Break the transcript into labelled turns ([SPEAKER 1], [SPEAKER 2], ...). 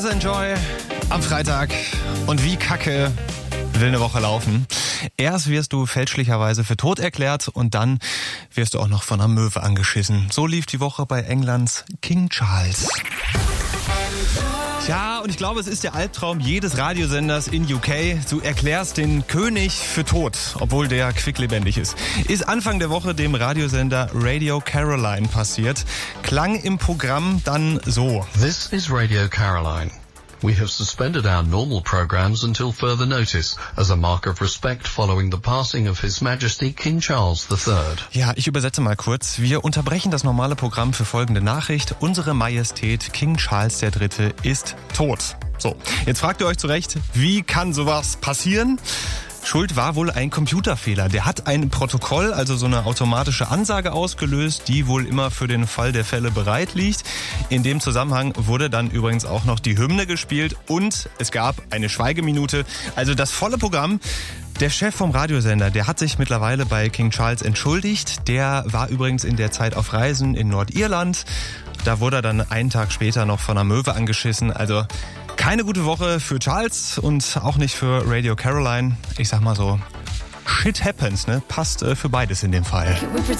[SPEAKER 1] ist Enjoy am Freitag. Und wie kacke will eine Woche laufen. Erst wirst du fälschlicherweise für tot erklärt und dann wirst du auch noch von einer Möwe angeschissen. So lief die Woche bei Englands King Charles. Ja, und ich glaube, es ist der Albtraum jedes Radiosenders in UK. Du erklärst den König für tot, obwohl der quicklebendig ist. Ist Anfang der Woche dem Radiosender Radio Caroline passiert. Klang im Programm dann so.
[SPEAKER 2] This is Radio Caroline. We have suspended our normal programs until further notice, as a mark of respect following the passing of His Majesty King Charles III.
[SPEAKER 1] Ja, ich übersetze mal kurz. Wir unterbrechen das normale Programm für folgende Nachricht. Unsere Majestät King Charles III. Ist tot. So, jetzt fragt ihr euch zurecht, wie kann sowas passieren? Schuld war wohl ein Computerfehler. Der hat ein Protokoll, also so eine automatische Ansage ausgelöst, die wohl immer für den Fall der Fälle bereit liegt. In dem Zusammenhang wurde dann übrigens auch noch die Hymne gespielt und es gab eine Schweigeminute. Also das volle Programm. Der Chef vom Radiosender, der hat sich mittlerweile bei King Charles entschuldigt. Der war übrigens in der Zeit auf Reisen in Nordirland. Da wurde er dann einen Tag später noch von einer Möwe angeschissen. Also keine gute Woche für Charles und auch nicht für Radio Caroline. Ich sag mal so, shit happens, ne? Passt für beides in dem Fall.